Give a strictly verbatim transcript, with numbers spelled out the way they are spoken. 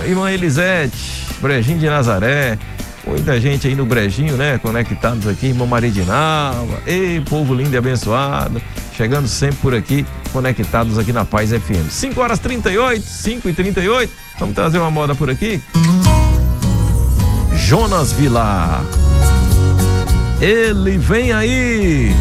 irmã Elisete, Brejinho de Nazaré, muita gente aí no Brejinho, né? Conectados aqui, irmã Maria de Nalva, ei, povo lindo e abençoado, chegando sempre por aqui, conectados aqui na Paz F M. cinco horas e trinta e oito, cinco e trinta e oito, vamos trazer uma moda por aqui. Jonas Vilar, ele vem aí.